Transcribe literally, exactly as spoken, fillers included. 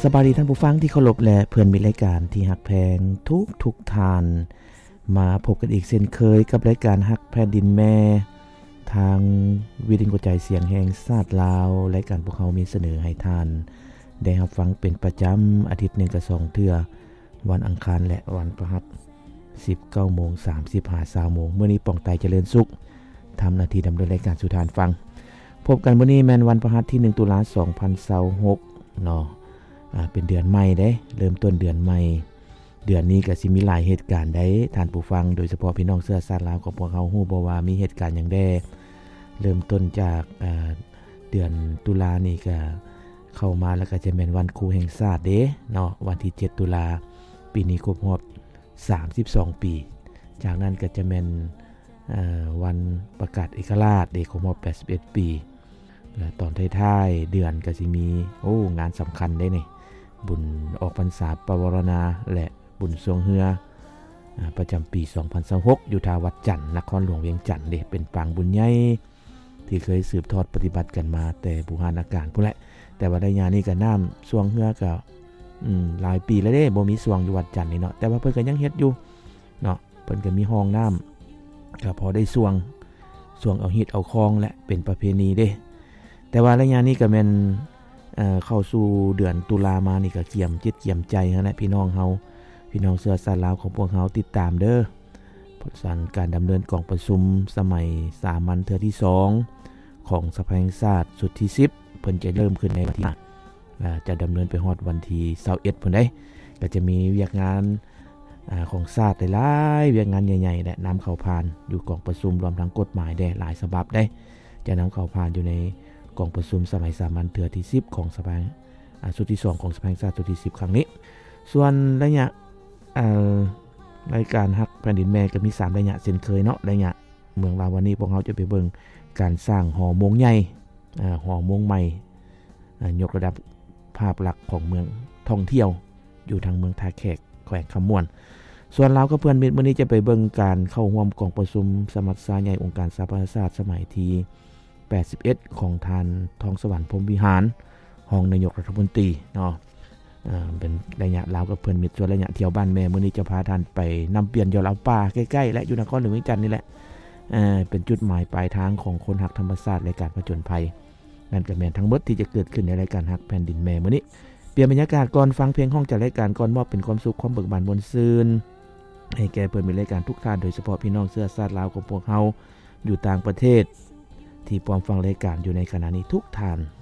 สบายดีท่านผู้ฟังที่เคารพและเพื่อนมิตรรายการที่ฮักแพงทุกทุกท่านมาพบกันอีกเช่นเคยกับรายการฮักแผ่นดินแม่ทางวิทยุกระจายเสียงแห่งชาติลาวรายการพวกเขามีเสนอให้ท่านได้รับฟังเป็นประจำอาทิตย์หนึ่งกับสองเทื่อวันอังคารและวันพฤหัส สิบเก้าโมงสามสิบ น น. มื้อนี้ป้องไตเจริญสุขทำหน้าที่ดำเนินรายการสู่ท่านฟังพบกันมื้อนี้แม่นวันพฤหัสที่หนึ่งตุลาคมสองพันยี่สิบหกเนาะอ่าเป็นเดือนใหม่เด้เริ่มต้นเดือนใหม่เดือนนี้ก็สิมีหลายเหตุการณ์ได้ท่านผู้ฟังโดยเฉพาะพี่น้องเชื้อชาติลาวของพวกเฮาฮู้บ่ว่ามีเหตุการณ์หยังแดเริ่มต้นจากอ่าเดือนตุลานี่ก็เข้ามาแล้วก็จะแม่นวันครูแห่งชาติเด้เนาะวันที่เจ็ดตุลาปีนี้ครบรอบสามสิบสองปีจากนั้นก็จะแม่นเอ่อวันประกาศเอกราชเด้ครบรอบแปดสิบเอ็ดปีและตอนท้ายๆเดือนก็สิมีโอ้งานสำคัญได้นี่บุญออกพรรษาปวารณาและบุญสวงเฮือประจำปีสองพันยี่สิบหกอยู่ทาวัดจันทน์นครหลวงเวียงจันทน์เด้เป็นปางบุญใหญ่ที่เคยสืบทอดปฏิบัติกันมาแต่บูรณาการพุ่นแหละแต่ว่าได้ยานี้ก็น้ำสวงเฮือก็อืมหลายปีแล้วเด้บ่มีสวงอยู่วัดจันทน์นี่เนาะแต่ว่าเพิ่นก็ยังเฮ็ดอยู่เนาะเพิ่นก็มีห้องน้ำก็พอได้สวงสวงเอาฮิตเอาคองและเป็นประเพณีเด้แต่ว่าระยะนี้ก็แม่นเอ่อเข้าสู่เดือนตุลามานี่ก็เกี่ยมจิตเกี่ยมใจนั่นแหละพี่น้องเฮาพี่น้องเชื้อชาติลาวของพวกเฮาติดตามเด้อผลสันการดำเนินกองประชุมสมัยสามัญเทื่อที่สองของสภาแห่งชาติสุดที่สิบเพิ่นจะเริ่มขึ้นในวันที่อ่าจะดำเนินไปฮอดวันที่ยี่สิบเอ็ดพุ่นเด้ก็จะมีเวียกงานอ่าของชาติหลายๆเวียกงานใหญ่ๆและนำเข้าผ่านอยู่กองประชุมรวมทั้งกฎหมายได้หลายฉบับได้จะนำเข้าผ่านอยู่ในกองประชุมสมัยสามัญเทื่อที่สิบของสภาอ่าสุดที่สองของสภาแห่งชาติสุดที่สิบครั้งนี้ส่วนระยะเอ่อรายการฮักแผ่นดินแม่ก็มีสามระยะเช่นเคยเนาะระยะเมืองลาววันนี้พวกเราจะไปเบิ่งการสร้างหอโมงใหญ่อ่าหอโมงใหม่อ่ายกระดับภาพลักษณ์ของเมืองท่องเที่ยวอยู่ทางเมืองท่าแขกแขวงคำม่วนส่วนลาวกับเพื่อนมิตรมื้อนี้จะไปเบิ่งการเข้าร่วมกองประชุมสมัชชาใหญ่องค์การสหประชาชาติสมัยที่แปดสิบเอ็ดของทานทองสวรรค์พรหมวิหารห้องนายกรัฐมนตรีเนาะอ่าเป็นระยะลาวกับเพื่อนมิตรส่วนระยะเที่ยวบ้านแม่มื้อนี้จะพาท่านไปนำเปลี่ยนยอดเอาป่าใกล้ๆและอยู่นครหลวงเวียงจันทน์นี่แหละเอ่อเป็นจุดหมายปลายทางของคนฮักธรรมชาติและการผจญภัยนั่นก็แม่นทั้งหมดที่จะเกิดขึ้นในรายการฮักแผ่นดินแม่มื้อนี้เปลี่ยนบรรยากาศก่อนฟังเพลงห้องจากรายการก่อนมอบเป็นความสุขความเบิกบานมวลซื่นให้แก่เพื่อนมิตรรายการทุกท่านโดยเฉพาะพี่น้องเชื้อชาติลาวของพวกเฮาอยู่ต่างประเทศที่พร้อมฟังรายการอยู่ในขณะนี้ทุกท่าน